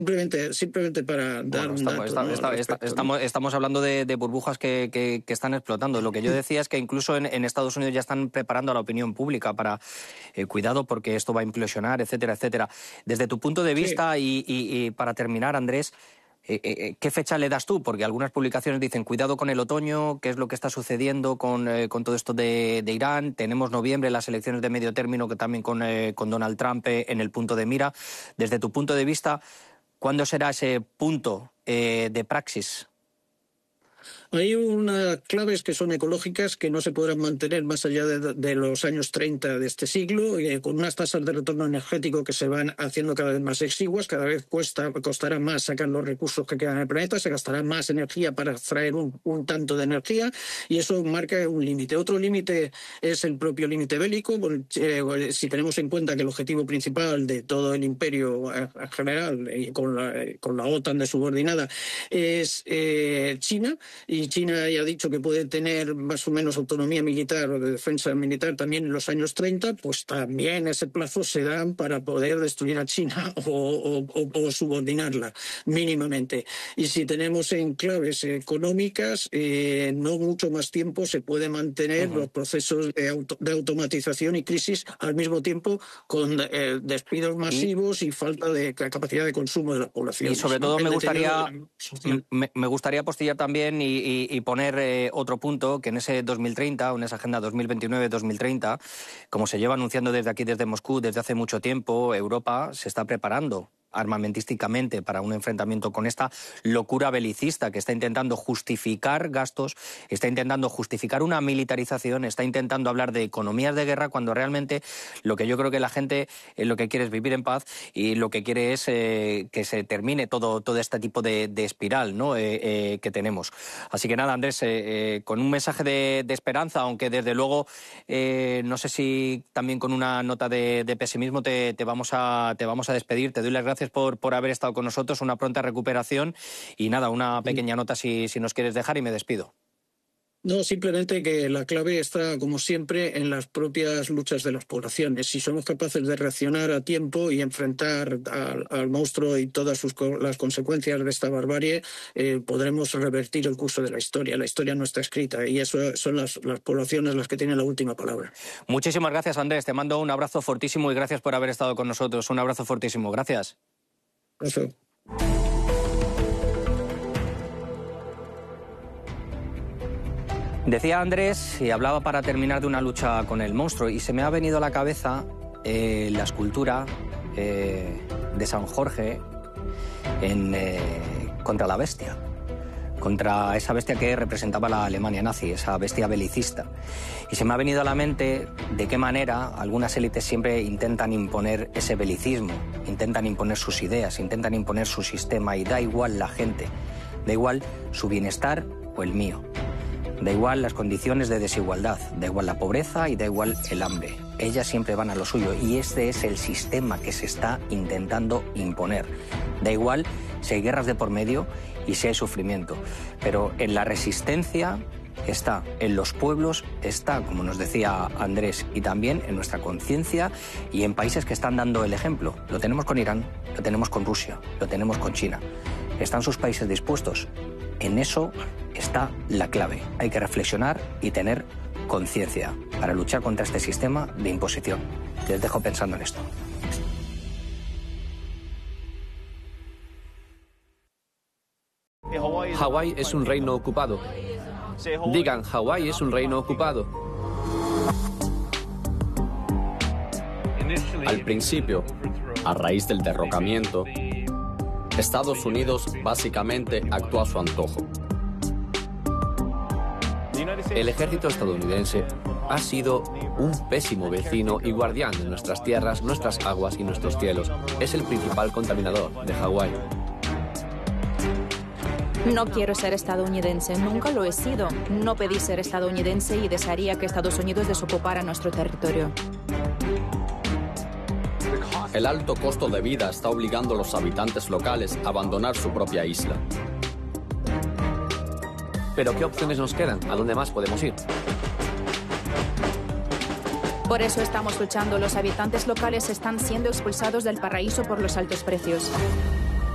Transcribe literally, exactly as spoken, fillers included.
Simplemente, simplemente para dar bueno, un estamos, dato, está, ¿no? está, respecto, está, estamos, ¿no? estamos hablando de, de burbujas que, que, que están explotando. Lo que yo decía es que incluso en, en Estados Unidos ya están preparando a la opinión pública para eh, cuidado porque esto va a implosionar, etcétera, etcétera. Desde tu punto de vista, sí. y, y, y para terminar, Andrés, eh, eh, ¿qué fecha le das tú? Porque algunas publicaciones dicen cuidado con el otoño, qué es lo que está sucediendo con, eh, con todo esto de, de Irán. Tenemos noviembre, las elecciones de medio término, que también con, eh, con Donald Trump eh, en el punto de mira. Desde tu punto de vista, ¿cuándo será ese punto eh, de praxis? Hay unas claves que son ecológicas que no se podrán mantener más allá de, de los años treinta de este siglo, eh, con unas tasas de retorno energético que se van haciendo cada vez más exiguas, cada vez cuesta, costará más sacar los recursos que quedan en el planeta, se gastará más energía para extraer un, un tanto de energía, y eso marca un límite. Otro límite es el propio límite bélico, eh, si tenemos en cuenta que el objetivo principal de todo el imperio en general, y con la, con la OTAN de subordinada, es eh, China, y China ya ha dicho que puede tener más o menos autonomía militar o de defensa militar también en los años treinta, pues también ese plazo se da para poder destruir a China o, o, o subordinarla mínimamente. Y si tenemos en claves económicas, eh, no mucho más tiempo se puede mantener uh-huh. los procesos de, auto, de automatización y crisis al mismo tiempo con eh, despidos masivos y, y falta de capacidad de consumo de la población. Y sobre todo ¿no? me gustaría me, me gustaría apostillar también y Y, y poner eh, otro punto, que en ese dos mil treinta, en esa agenda dos mil veintinueve dos mil treinta, como se lleva anunciando desde aquí, desde Moscú, desde hace mucho tiempo, Europa se está preparando armamentísticamente para un enfrentamiento con esta locura belicista que está intentando justificar gastos, está intentando justificar una militarización, está intentando hablar de economías de guerra, cuando realmente lo que yo creo que la gente eh, lo que quiere es vivir en paz y lo que quiere es eh, que se termine todo, todo este tipo de, de espiral, ¿no? eh, eh, que tenemos. Así que nada, Andrés, eh, eh, con un mensaje de, de esperanza, aunque desde luego eh, no sé si también con una nota de, de pesimismo te, te, vamos a, te vamos a despedir. Te doy las gracias Por, por haber estado con nosotros, una pronta recuperación y nada, una pequeña nota si, si nos quieres dejar y me despido. No, simplemente que la clave está, como siempre, en las propias luchas de las poblaciones. Si somos capaces de reaccionar a tiempo y enfrentar al, al monstruo y todas sus, las consecuencias de esta barbarie, eh, podremos revertir el curso de la historia. La historia no está escrita y eso son las, las poblaciones las que tienen la última palabra. Muchísimas gracias, Andrés. Te mando un abrazo fortísimo y gracias por haber estado con nosotros. Un abrazo fortísimo. Gracias. Eso. Decía Andrés, y hablaba para terminar de una lucha con el monstruo, y se me ha venido a la cabeza eh, la escultura eh, de San Jorge en, eh, contra la bestia, contra esa bestia que representaba la Alemania nazi, esa bestia belicista. Y se me ha venido a la mente de qué manera algunas élites siempre intentan imponer ese belicismo, intentan imponer sus ideas, intentan imponer su sistema, y da igual la gente, da igual su bienestar o el mío. Da igual las condiciones de desigualdad, da igual la pobreza y da igual el hambre. Ellas siempre van a lo suyo y este es el sistema que se está intentando imponer. Da igual si hay guerras de por medio y si hay sufrimiento, pero en la resistencia está, en los pueblos está, como nos decía Andrés, y también en nuestra conciencia y en países que están dando el ejemplo. Lo tenemos con Irán, lo tenemos con Rusia, lo tenemos con China. ¿Están sus países dispuestos? En eso está la clave. Hay que reflexionar y tener conciencia para luchar contra este sistema de imposición. Les dejo pensando en esto. Hawái es un reino ocupado. Digan, Hawái es un reino ocupado. Al principio, a raíz del derrocamiento, Estados Unidos básicamente actuó a su antojo. El ejército estadounidense ha sido un pésimo vecino y guardián de nuestras tierras, nuestras aguas y nuestros cielos. Es el principal contaminador de Hawái. No quiero ser estadounidense, nunca lo he sido. No pedí ser estadounidense y desearía que Estados Unidos desocupara nuestro territorio. El alto costo de vida está obligando a los habitantes locales a abandonar su propia isla. ¿Pero qué opciones nos quedan? ¿A dónde más podemos ir? Por eso estamos luchando. Los habitantes locales están siendo expulsados del paraíso por los altos precios.